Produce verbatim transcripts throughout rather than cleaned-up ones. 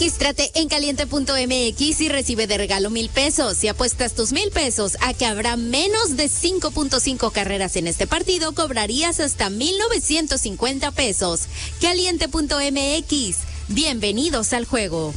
Regístrate en caliente punto m x y recibe de regalo mil pesos. Si apuestas tus mil pesos a que habrá menos de cinco punto cinco carreras en este partido, cobrarías hasta mil novecientos cincuenta pesos. caliente punto m x. Bienvenidos al juego.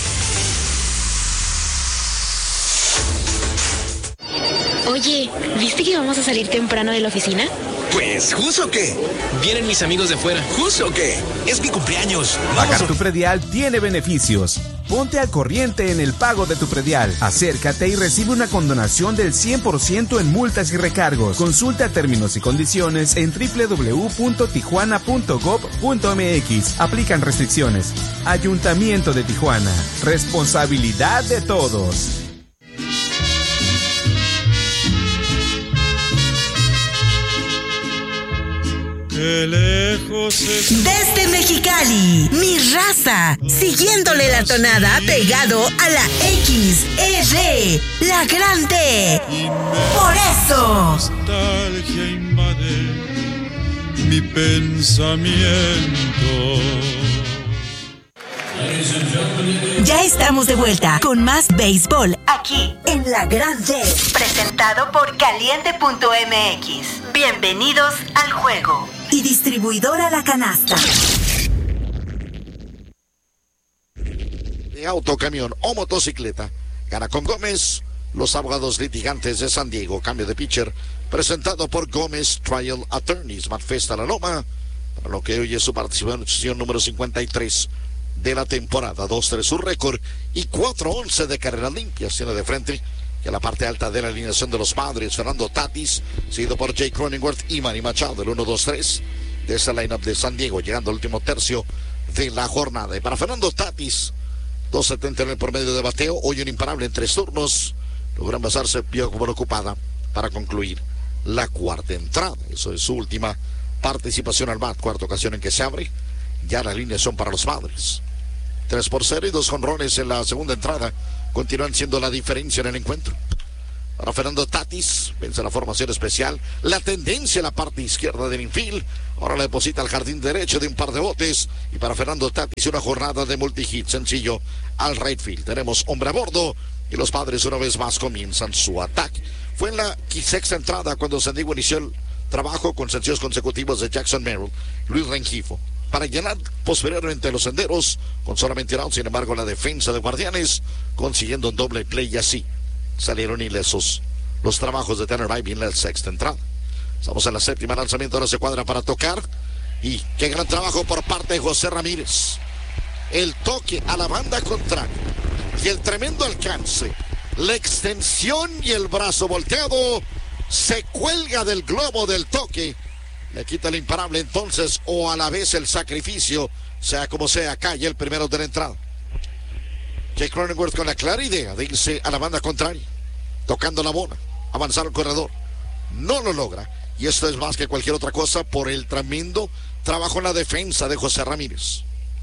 Oye, ¿viste que vamos a salir temprano de la oficina? Pues, ¿justo qué? Vienen mis amigos de fuera. ¿Justo qué? Es mi cumpleaños. Pagar tu predial tiene beneficios. Ponte al corriente en el pago de tu predial. Acércate y recibe una condonación del cien por ciento en multas y recargos. Consulta términos y condiciones en doble u doble u doble u punto tijuana punto gob punto m x. Aplican restricciones. Ayuntamiento de Tijuana. Responsabilidad de todos. Desde Mexicali, mi raza, siguiéndole la tonada pegado a la X, R, la grande. Por eso. Nostalgia invade mi pensamiento. Ya estamos de vuelta con más béisbol aquí en La Grande, presentado por caliente punto m x. Bienvenidos al juego. Y distribuidora La Canasta. De auto, camión o motocicleta, gana con Gómez. Los abogados litigantes de San Diego, cambio de pitcher, presentado por Gómez Trial Attorneys. McFest a la Loma, para lo que hoy es su participación número cincuenta y tres de la temporada. dos tres su récord y cuatro once de carreras limpias. Tiene de frente que la parte alta de la alineación de los Padres, Fernando Tatis, seguido por Jake Cronenworth y Manny Machado, el uno dos tres de esa lineup de San Diego, llegando al último tercio de la jornada. Y para Fernando Tatis, dos setenta en el promedio de bateo, hoy un imparable en tres turnos, logran basarse vio como ocupada para concluir la cuarta entrada. Eso es su última participación al bat, cuarta ocasión en que se abre ya la alineación para los Padres. tres por cero y dos jonrones en la segunda entrada continúan siendo la diferencia en el encuentro. Para Fernando Tatis, vence la formación especial, la tendencia a la parte izquierda del infield, ahora la deposita al jardín derecho de un par de botes, y para Fernando Tatis una jornada de multi-hit sencillo al right field. Tenemos hombre a bordo y los Padres una vez más comienzan su ataque. Fue en la sexta entrada cuando San Diego inició el trabajo con sencillos consecutivos de Jackson Merrill, Luis Rengifo, para llenar posteriormente los senderos con solamente un out. Sin embargo, la defensa de Guardianes consiguiendo un doble play y así salieron ilesos los trabajos de Tanner Bybee en la sexta entrada. Estamos en la séptima, lanzamiento ahora se cuadra para tocar y qué gran trabajo por parte de José Ramírez. El toque a la banda contraria y el tremendo alcance, la extensión y el brazo volteado, se cuelga del globo del toque. Le quita el imparable entonces, o a la vez el sacrificio, sea como sea, cae el primero de la entrada. Jake Cronenworth con la clara idea de irse a la banda contraria, tocando la bola, avanzar al corredor. No lo logra, y esto es más que cualquier otra cosa por el tremendo trabajo en la defensa de José Ramírez.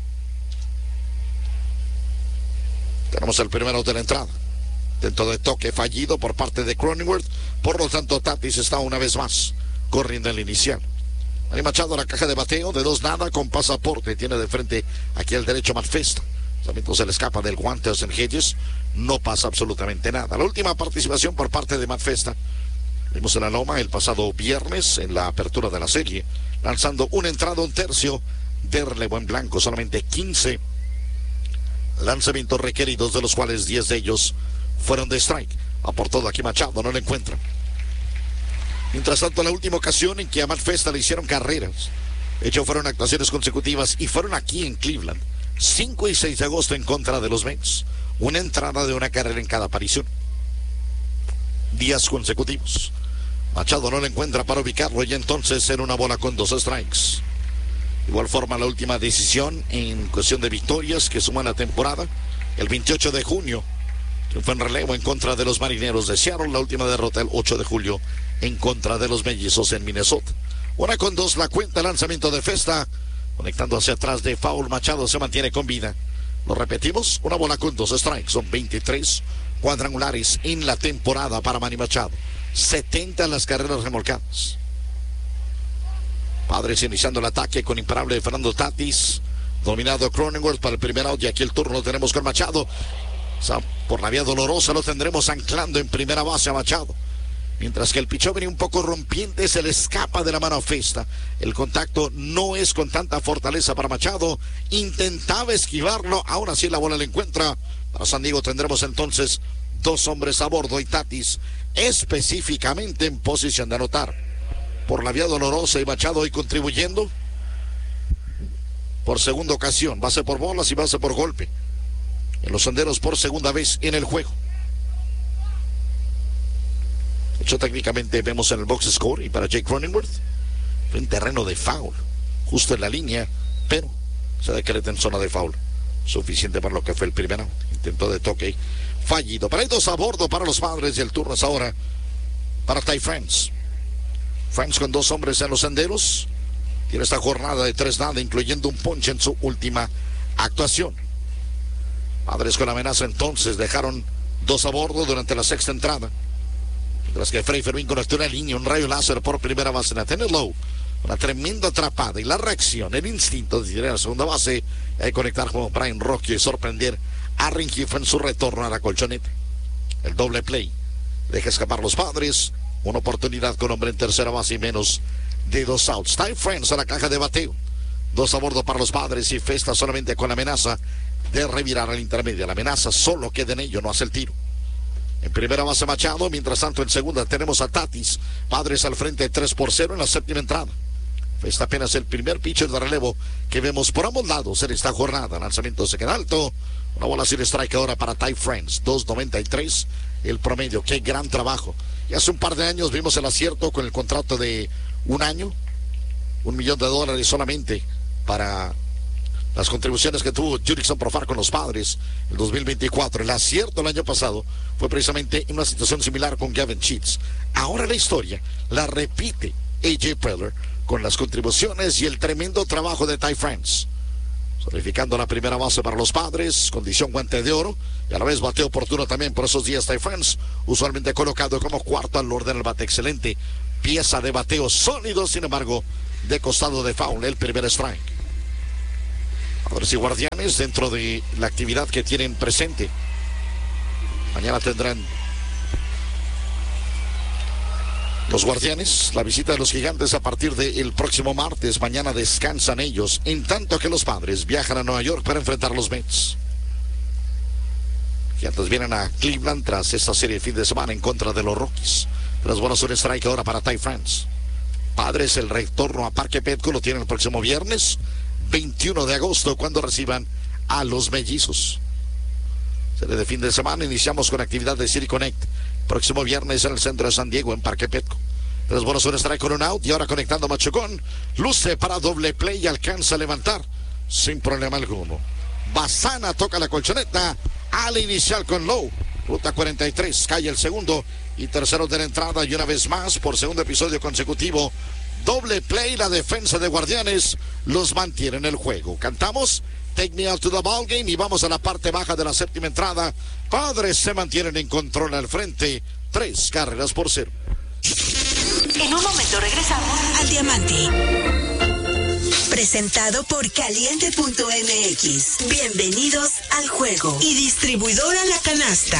Tenemos el primero de la entrada. Dentro de toque fallido por parte de Cronenworth, por lo tanto Tatis está una vez más corriendo en el inicial. Manny Machado a la caja de bateo de dos nada con pasaporte. Tiene de frente aquí el derecho Manfesta. También se le escapa del guante a Austin Hedges. No pasa absolutamente nada. La última participación por parte de Manfesta vimos en la Loma el pasado viernes en la apertura de la serie, lanzando una entrada, un tercio de relevo en blanco. Solamente quince lanzamientos requeridos, de los cuales diez de ellos fueron de strike. Va por todo aquí Machado, no lo encuentran. Mientras tanto, la última ocasión en que a Manfesta le hicieron carreras, de hecho fueron actuaciones consecutivas y fueron aquí en Cleveland, cinco y seis de agosto en contra de los Mets. Una entrada de una carrera en cada aparición. Días consecutivos. Machado no lo encuentra para ubicarlo y entonces en una bola con dos strikes. Igual forma la última decisión en cuestión de victorias que suma la temporada. El veintiocho de junio fue en relevo en contra de los Marineros de Seattle. La última derrota el ocho de julio en contra de los Mellizos en Minnesota. Una con dos la cuenta, lanzamiento de Festa, conectando hacia atrás de foul. Machado se mantiene con vida. Lo repetimos, una bola con dos strikes. Son veintitrés cuadrangulares en la temporada para Manny Machado. setenta las carreras remolcadas. Padres iniciando el ataque con imparable de Fernando Tatis. Dominado Cronenworth para el primer out y aquí el turno lo tenemos con Machado. O sea, por la vía dolorosa lo tendremos anclando en primera base a Machado. Mientras que el pichón viene un poco rompiente, se le escapa de la mano a Festa. El contacto no es con tanta fortaleza para Machado. Intentaba esquivarlo, ahora sí la bola le encuentra. Para San Diego tendremos entonces dos hombres a bordo y Tatis específicamente en posición de anotar. Por la vía dolorosa y Machado hoy contribuyendo por segunda ocasión. Base por bolas y base por golpe. En los senderos por segunda vez en el juego. De hecho, técnicamente vemos en el box score y para Jake Cronenworth fue en terreno de foul, justo en la línea, pero se decreta en zona de foul. Suficiente para lo que fue el primer out. Intento de toque fallido. Pero hay dos a bordo para los Padres y el turno es ahora para Ty France. France con dos hombres en los senderos. Tiene esta jornada de tres nada, incluyendo un ponche en su última actuación. Padres con amenaza entonces dejaron dos a bordo durante la sexta entrada. Mientras que Freddy Fermín conectó una línea, un rayo láser por primera base. Nathaniel Lowe, una tremenda atrapada y la reacción, el instinto de tirar a la segunda base y conectar con Brian Rocky y sorprender a Rengifo en su retorno a la colchoneta. El doble play deja escapar los Padres. Una oportunidad con hombre en tercera base y menos de dos outs. Ty France a la caja de bateo. Dos a bordo para los Padres y Festa solamente con la amenaza de revirar al intermedio. La amenaza solo queda en ello, no hace el tiro. En primera base Machado, mientras tanto en segunda tenemos a Tatis. Padres al frente tres por cero en la séptima entrada. Festa apenas el primer pitcher de relevo que vemos por ambos lados en esta jornada. Lanzamiento se queda alto. Una bola sin strike ahora para Ty France. dos noventa y tres el promedio. Qué gran trabajo. Y hace un par de años vimos el acierto con el contrato de un año. Un millón de dólares solamente para las contribuciones que tuvo Jurickson Profar con los Padres el dos mil veinticuatro. El acierto el año pasado fue precisamente en una situación similar con Gavin Sheets. Ahora la historia la repite A J Preller con las contribuciones y el tremendo trabajo de Ty France. Solidificando la primera base para los Padres, condición guante de oro, y a la vez bateo oportuno también por esos días Ty France, usualmente colocado como cuarto al orden del bate. Excelente pieza de bateo sólido, sin embargo, de costado de foul, el primer strike. Padres y Guardianes dentro de la actividad que tienen presente. Mañana tendrán los Guardianes la visita de los Gigantes a partir del próximo martes. Mañana descansan ellos, en tanto que los Padres viajan a Nueva York para enfrentar a los Mets. Gigantes vienen a Cleveland tras esta serie de fin de semana en contra de los Rockies. Tras bolas un strike ahora para Ty France. Padres, el retorno a Parque Petco lo tienen el próximo viernes veintiuno de agosto, cuando reciban a los Mellizos. Serie de fin de semana, iniciamos con actividad de City Connect. Próximo viernes en el centro de San Diego, en Parque Petco. Tres bolas, un strike con un out, y ahora conectando Machucón. Luce para doble play y alcanza a levantar sin problema alguno. Bazana toca la colchoneta al inicial con Lowe. Ruta cuarenta y tres, cae el segundo y tercero de la entrada, y una vez más, por segundo episodio consecutivo, doble play. La defensa de Guardianes los mantiene en el juego. Cantamos Take Me Out to the Ball Game y vamos a la parte baja de la séptima entrada. Padres se mantienen en control al frente, tres carreras por cero. En un momento regresamos al Diamante. Presentado por Caliente punto M X. Bienvenidos al juego. Y distribuidora La Canasta.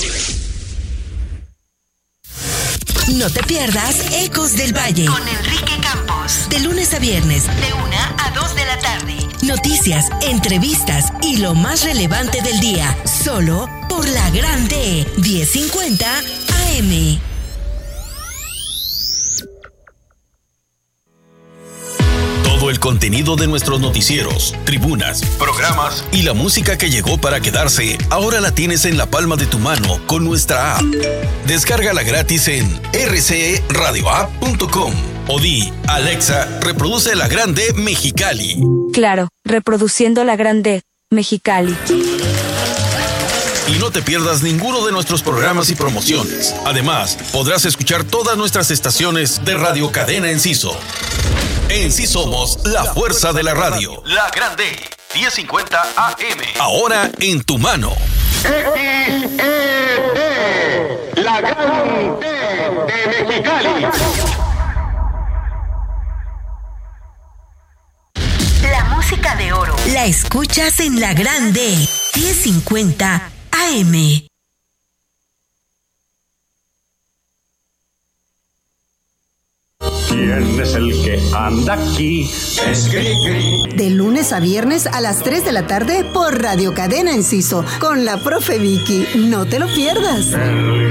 No te pierdas Ecos del Valle con Enrique Campos. De lunes a viernes, de una a dos de la tarde. Noticias, entrevistas y lo más relevante del día. Solo por La Grande, diez cincuenta A M. Todo el contenido de nuestros noticieros, tribunas, programas y la música que llegó para quedarse, ahora la tienes en la palma de tu mano con nuestra app. Descárgala gratis en r c e radio app punto com o di, Alexa, reproduce La Grande Mexicali. Claro, reproduciendo La Grande Mexicali. Y no te pierdas ninguno de nuestros programas y promociones. Además, podrás escuchar todas nuestras estaciones de Radio Cadena Enciso. En sí somos la fuerza de la radio. La Grande, diez cincuenta A M. Ahora en tu mano. X E D, La Grande de Mexicali. La música música de oro. La escuchas en La Grande, diez cincuenta A M. ¿Quién es el que anda aquí? Es Gri-Gri. De lunes a viernes a las tres de la tarde por Radio Cadena Enciso con la profe Vicky. No te lo pierdas.